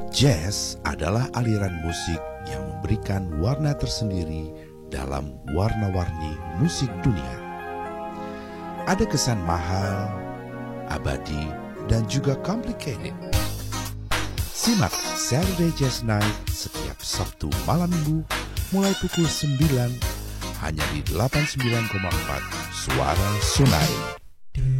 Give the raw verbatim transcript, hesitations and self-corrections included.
Jazz adalah aliran musik yang memberikan warna tersendiri dalam warna-warni musik dunia. Ada kesan mahal, abadi, dan juga complicated. Simak Saturday Jazz Night setiap Sabtu malam minggu mulai pukul sembilan hanya di delapan puluh sembilan koma empat Suara Sunai.